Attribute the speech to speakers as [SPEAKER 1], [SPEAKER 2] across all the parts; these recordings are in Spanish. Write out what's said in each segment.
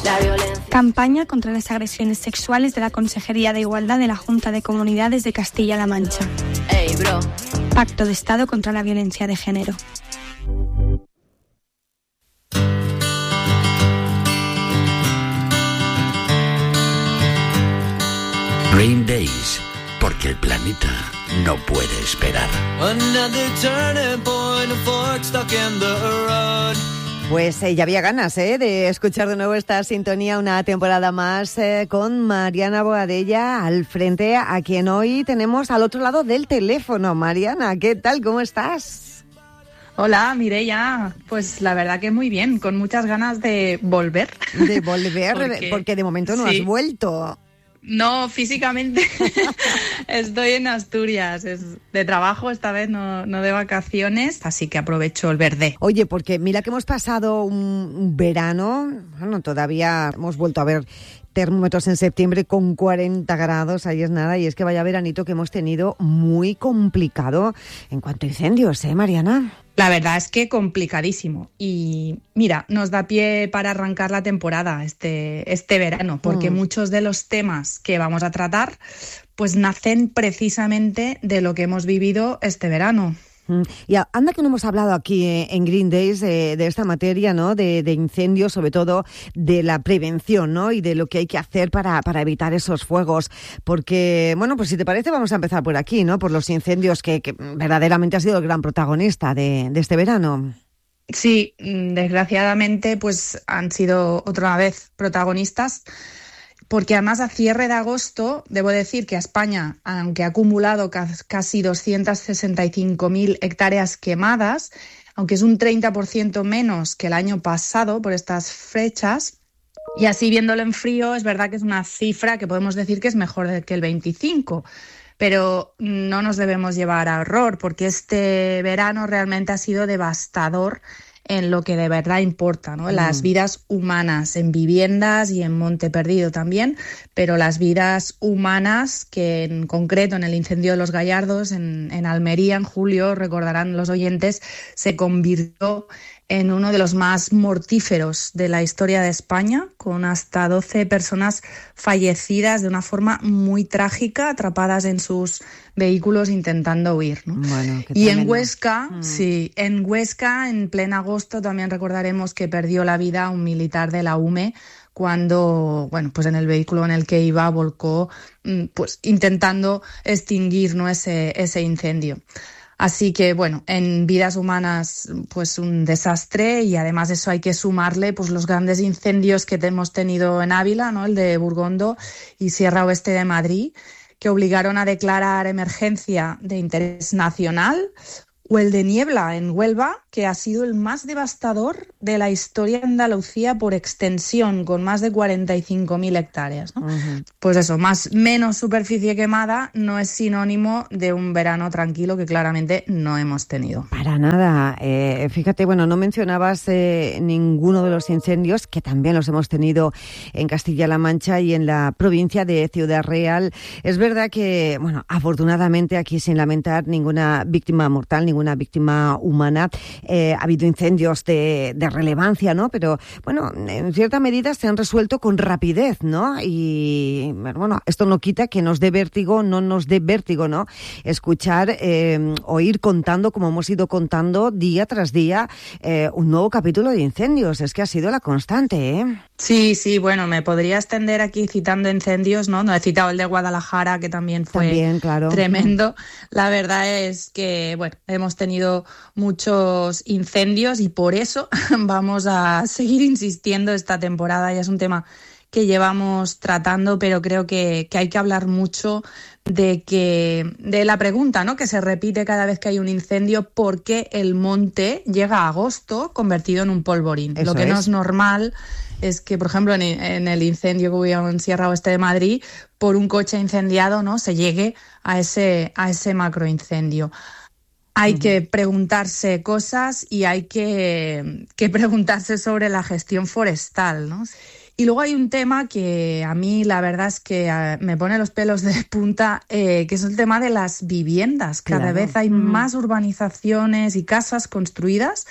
[SPEAKER 1] Campaña contra las agresiones sexuales de la Consejería de Igualdad de la Junta de Comunidades de Castilla-La Mancha. Pacto de Estado contra la violencia de género.
[SPEAKER 2] Green Days, porque el planeta no puede esperar.
[SPEAKER 3] Pues ya había ganas de escuchar de nuevo esta sintonía una temporada más con Mariana Boadella al frente, a quien hoy tenemos al otro lado del teléfono. Mariana, ¿qué tal? ¿Cómo estás?
[SPEAKER 4] Hola, Mireia. Pues la verdad que muy bien, con muchas ganas de volver.
[SPEAKER 3] De volver, porque de momento no has vuelto.
[SPEAKER 4] No, físicamente estoy en Asturias, es de trabajo esta vez, no de vacaciones, así que aprovecho el verde.
[SPEAKER 3] Oye, porque mira que hemos pasado un verano, bueno, todavía hemos vuelto a ver termómetros en septiembre con 40 grados, ahí es nada, y es que vaya veranito que hemos tenido muy complicado en cuanto a incendios, Mariana?
[SPEAKER 4] La verdad es que complicadísimo. Y mira, nos da pie para arrancar la temporada este verano, porque muchos de los temas que vamos a tratar pues nacen precisamente de lo que hemos vivido este verano.
[SPEAKER 3] Y anda que no hemos hablado aquí en Green Days de esta materia, ¿no? De incendios, sobre todo de la prevención, ¿no? Y de lo que hay que hacer para evitar esos fuegos. Porque, bueno, pues si te parece vamos a empezar por aquí, ¿no? Por los incendios que verdaderamente ha sido el gran protagonista de este verano.
[SPEAKER 4] Sí, desgraciadamente pues han sido otra vez protagonistas. Porque además a cierre de agosto, debo decir que a España, aunque ha acumulado casi 265.000 hectáreas quemadas, aunque es un 30% menos que el año pasado por estas fechas, y así viéndolo en frío, es verdad que es una cifra que podemos decir que es mejor que el 25%. Pero no nos debemos llevar a error, porque este verano realmente ha sido devastador en lo que de verdad importa, ¿no? Las vidas humanas, en viviendas y en Monte Perdido también, pero las vidas humanas que en concreto en el incendio de Los Gallardos, en Almería, en julio, recordarán los oyentes, se convirtió en uno de los más mortíferos de la historia de España, con hasta 12 personas fallecidas de una forma muy trágica, atrapadas en sus vehículos intentando huir, ¿no?
[SPEAKER 3] Bueno,
[SPEAKER 4] y en Huesca, en Huesca, en pleno agosto, también recordaremos que perdió la vida un militar de la UME cuando, bueno, pues en el vehículo en el que iba volcó, pues intentando extinguir, ¿no? ese incendio. Así que, bueno, en vidas humanas, pues un desastre, y además eso hay que sumarle pues los grandes incendios que hemos tenido en Ávila, ¿no? El de Burgondo y Sierra Oeste de Madrid, que obligaron a declarar emergencia de interés nacional, o el de Niebla en Huelva, que ha sido el más devastador de la historia de Andalucía por extensión, con más de 45.000 hectáreas, ¿no? Pues eso, menos superficie quemada no es sinónimo de un verano tranquilo, que claramente no hemos tenido.
[SPEAKER 3] Para nada. Fíjate, bueno, no mencionabas ninguno de los incendios, que también los hemos tenido en Castilla-La Mancha y en la provincia de Ciudad Real. Es verdad que, bueno, afortunadamente aquí sin lamentar ninguna víctima mortal, ninguna víctima humana. Ha habido incendios de relevancia, ¿no? Pero, bueno, en cierta medida se han resuelto con rapidez, ¿no? Y, bueno, esto no quita que nos dé vértigo, ¿no? Escuchar o ir contando, como hemos ido contando día tras día, un nuevo capítulo de incendios. Es que ha sido la constante, ¿eh?
[SPEAKER 4] Sí, bueno, me podría extender aquí citando incendios, ¿no? No he citado el de Guadalajara, que también fue
[SPEAKER 3] claro,
[SPEAKER 4] tremendo. La verdad es que, bueno, hemos tenido muchos incendios y por eso vamos a seguir insistiendo esta temporada. Ya es un tema que llevamos tratando, pero creo que hay que hablar mucho de la pregunta, ¿no? Que se repite cada vez que hay un incendio: ¿por qué el monte llega a agosto convertido en un polvorín? Lo que no es normal es que, por ejemplo, en el incendio que hubo en Sierra Oeste de Madrid, por un coche incendiado, ¿no?, se llegue a ese macroincendio. Hay que preguntarse cosas y hay que preguntarse sobre la gestión forestal, ¿no? Y luego hay un tema que a mí la verdad es que me pone los pelos de punta, que es el tema de las viviendas. Cada vez hay más urbanizaciones y casas construidas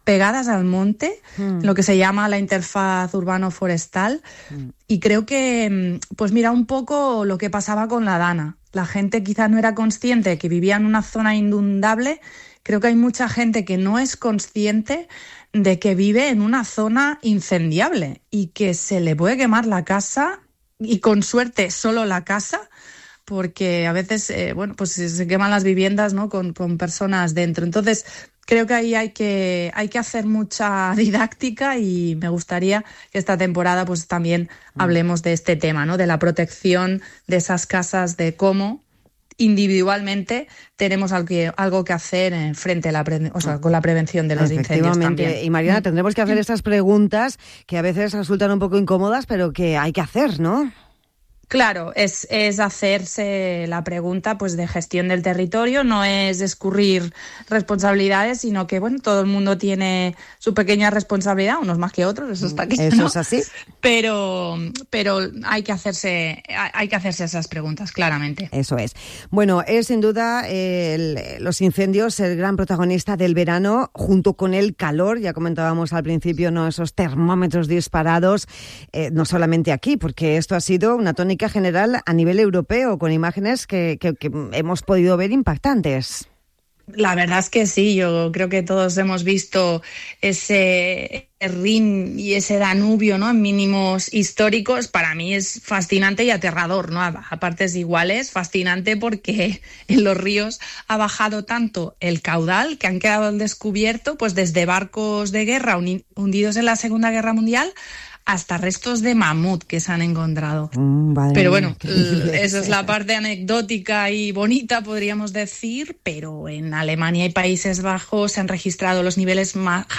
[SPEAKER 4] pegadas al monte, lo que se llama la interfaz urbano-forestal. Y creo que, pues mira un poco lo que pasaba con la Dana. La gente quizás no era consciente de que vivía en una zona inundable. Creo que hay mucha gente que no es consciente de que vive en una zona incendiable y que se le puede quemar la casa, y con suerte solo la casa, porque a veces pues se queman las viviendas, ¿no? con personas dentro. Entonces creo que ahí hay que hacer mucha didáctica, y me gustaría que esta temporada pues también hablemos de este tema, ¿no? De la protección de esas casas, de cómo individualmente tenemos algo que hacer frente a con la prevención de los incendios también.
[SPEAKER 3] Y Mariana, tendremos que hacer estas preguntas que a veces resultan un poco incómodas, pero que hay que hacer, ¿no?
[SPEAKER 4] Claro, es hacerse la pregunta pues de gestión del territorio, no es escurrir responsabilidades, sino que bueno, todo el mundo tiene su pequeña responsabilidad, unos más que otros, eso está claro.
[SPEAKER 3] Eso es así.
[SPEAKER 4] Pero hay que hacerse esas preguntas, claramente.
[SPEAKER 3] Eso es. Bueno, es sin duda los incendios el gran protagonista del verano, junto con el calor. Ya comentábamos al principio, ¿no? Esos termómetros disparados, no solamente aquí, porque esto ha sido una tónica general a nivel europeo, con imágenes que hemos podido ver impactantes.
[SPEAKER 4] La verdad es que sí, yo creo que todos hemos visto ese Rin y ese Danubio, ¿no? En mínimos históricos. Para mí es fascinante y aterrador, ¿no? A partes iguales, fascinante porque en los ríos ha bajado tanto el caudal que han quedado al descubierto, pues desde barcos de guerra hundidos en la Segunda Guerra Mundial hasta restos de mamut que se han encontrado. Pero bueno, eso es la parte anecdótica y bonita, podríamos decir, pero en Alemania y Países Bajos se han registrado los niveles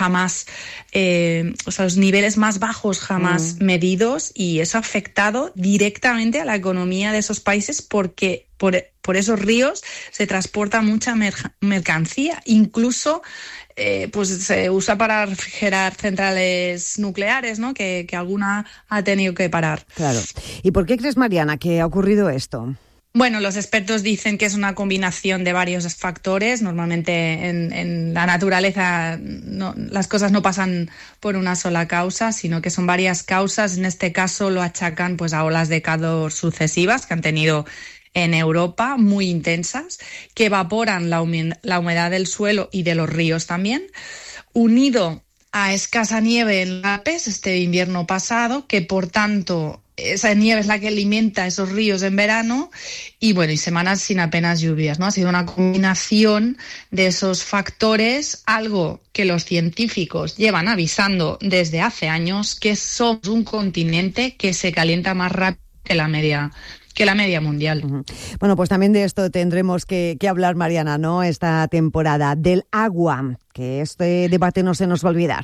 [SPEAKER 4] los niveles más bajos jamás medidos, y eso ha afectado directamente a la economía de esos países, porque por esos ríos se transporta mucha mercancía, incluso pues se usa para refrigerar centrales nucleares, ¿no? Que alguna ha tenido que parar.
[SPEAKER 3] Claro. ¿Y por qué crees, Mariana, que ha ocurrido esto?
[SPEAKER 4] Bueno, los expertos dicen que es una combinación de varios factores. Normalmente en la naturaleza las cosas no pasan por una sola causa, sino que son varias causas. En este caso lo achacan pues a olas de calor sucesivas que han tenido en Europa, muy intensas, que evaporan la humedad del suelo y de los ríos también, unido a escasa nieve en los Alpes este invierno pasado, que por tanto esa nieve es la que alimenta esos ríos en verano, y bueno, y semanas sin apenas lluvias, ¿no? Ha sido una combinación de esos factores, algo que los científicos llevan avisando desde hace años, que somos un continente que se calienta más rápido que la media mundial.
[SPEAKER 3] Bueno, pues también de esto tendremos que hablar, Mariana, ¿no? Esta temporada del agua, que este debate no se nos va a olvidar.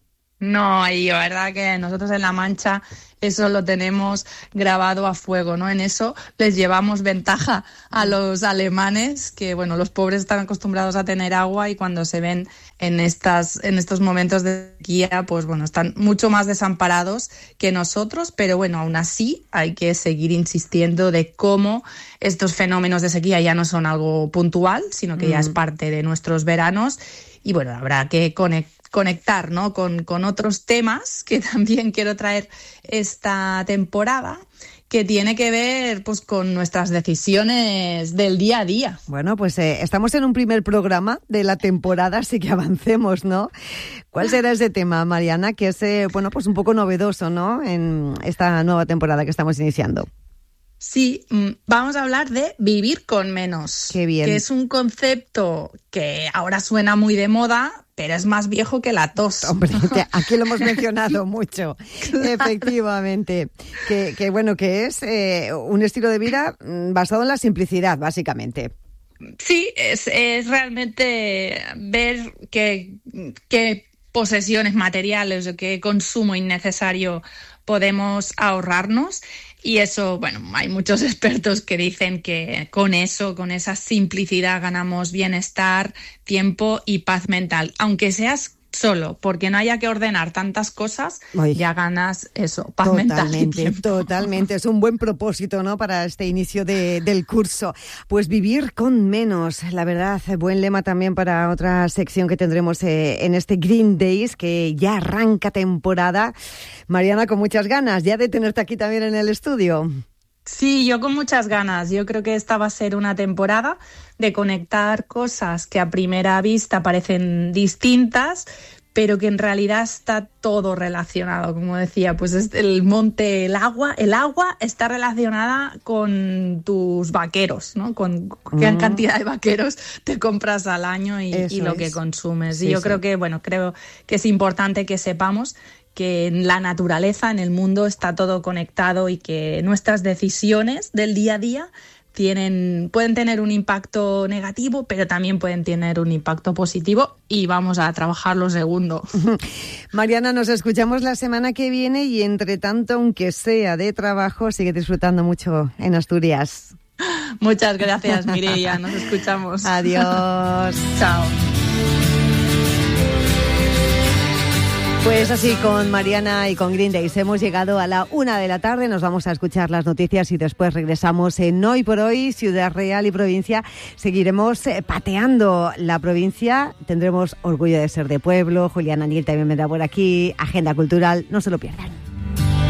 [SPEAKER 4] No, y la verdad que nosotros en La Mancha eso lo tenemos grabado a fuego, ¿no? En eso les llevamos ventaja a los alemanes, que bueno, los pobres están acostumbrados a tener agua, y cuando se ven en estos momentos de sequía, pues bueno, están mucho más desamparados que nosotros, pero bueno, aún así hay que seguir insistiendo de cómo estos fenómenos de sequía ya no son algo puntual, sino que ya es parte de nuestros veranos, y bueno, habrá que conectar, ¿no? con otros temas que también quiero traer esta temporada, que tiene que ver pues con nuestras decisiones del día a día.
[SPEAKER 3] Bueno, pues estamos en un primer programa de la temporada, así que avancemos, ¿no? ¿Cuál será ese tema, Mariana, que es pues un poco novedoso, ¿no? En esta nueva temporada que estamos iniciando.
[SPEAKER 4] Sí, vamos a hablar de vivir con menos.
[SPEAKER 3] Qué bien.
[SPEAKER 4] Que es un concepto que ahora suena muy de moda, pero es más viejo que la tos.
[SPEAKER 3] Hombre, aquí lo hemos mencionado mucho. Claro. Efectivamente. Que es un estilo de vida basado en la simplicidad, básicamente.
[SPEAKER 4] Sí, es realmente ver qué posesiones materiales o qué consumo innecesario podemos ahorrarnos. Y eso, bueno, hay muchos expertos que dicen que con esa simplicidad ganamos bienestar, tiempo y paz mental. Aunque seas solo porque no haya que ordenar tantas cosas, ya ganas eso, paz mental y tiempo.
[SPEAKER 3] Totalmente, es un buen propósito, ¿no?, para este inicio del curso. Pues vivir con menos, la verdad, buen lema también para otra sección que tendremos en este Green Days, que ya arranca temporada. Mariana, con muchas ganas ya de tenerte aquí también en el estudio.
[SPEAKER 4] Sí, yo con muchas ganas. Yo creo que esta va a ser una temporada de conectar cosas que a primera vista parecen distintas, pero que en realidad está todo relacionado. Como decía, pues es el monte, el agua. El agua está relacionada con tus vaqueros, ¿no? Con qué cantidad de vaqueros te compras al año y lo que consumes. Sí, y yo creo que es importante que sepamos que en la naturaleza, en el mundo, está todo conectado y que nuestras decisiones del día a día pueden tener un impacto negativo, pero también pueden tener un impacto positivo, y vamos a trabajar lo segundo.
[SPEAKER 3] Mariana, nos escuchamos la semana que viene y, entre tanto, aunque sea de trabajo, sigue disfrutando mucho en Asturias.
[SPEAKER 4] Muchas gracias, Mireia. Nos escuchamos.
[SPEAKER 3] Adiós.
[SPEAKER 4] Chao.
[SPEAKER 3] Pues así, con Mariana y con Green Days hemos llegado a la 1:00 p.m. Nos vamos a escuchar las noticias y después regresamos en Hoy por Hoy, Ciudad Real y provincia. Seguiremos pateando la provincia. Tendremos orgullo de ser de pueblo. Julián Aniel también vendrá por aquí. Agenda cultural, no se lo pierdan.